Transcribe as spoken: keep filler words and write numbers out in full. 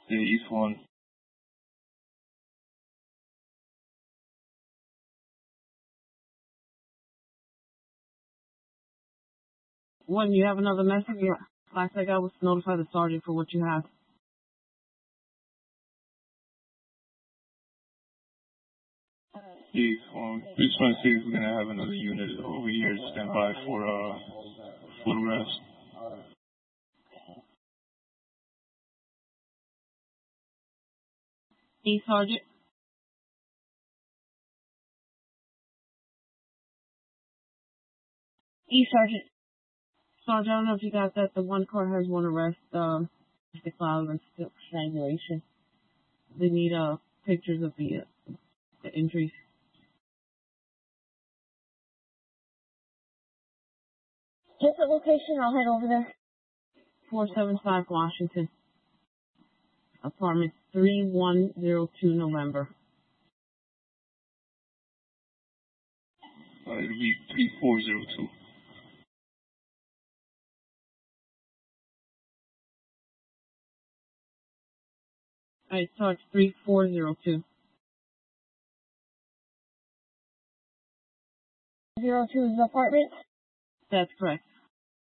The East one. When you have another message, yeah. Last I got was to notify the sergeant for what you have. East one. We just want to see if we're going to have another unit over here to stand by for, uh, for the rest. E Sergeant. E Sergeant. Sergeant, I don't know if you got that. The one car has one arrest, um, the cloud and strangulation. They need, uh, pictures of the, uh, the injuries. What's the location? I'll head over there. four seven five Washington. Apartment three one zero two November. Uh, it'll be three four zero two. Alright, Sarge three four zero two. Zero two is the apartment? That's correct.